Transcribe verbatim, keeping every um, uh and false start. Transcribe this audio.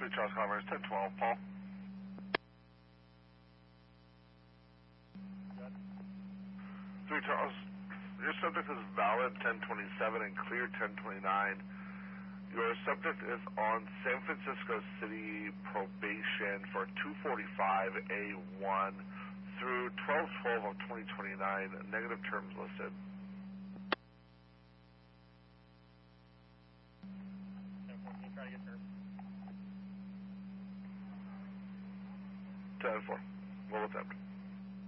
three Charles Commerce, ten twelve, Paul. three Charles, your subject is valid ten twenty-seven and clear ten twenty-nine. Your subject is on San Francisco City probation for two forty-five A one through twelve twelve of twenty twenty-nine, negative terms listed. Try to get her. ten four, we'll attempt.